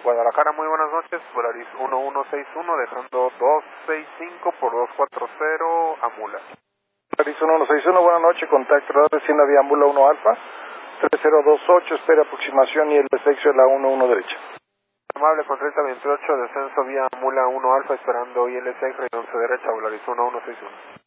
Guadalajara, muy buenas noches, Volaris 1161, dejando 265 por 240 a Mula. Volaris 1161, buenas noches, contacto recién la vía Mula 1 Alfa, 3028, espera aproximación y el descenso de la 11 derecha. Amable con 3028, descenso vía Mula 1 Alfa, esperando IL6, 11 derecha, Volaris 1161.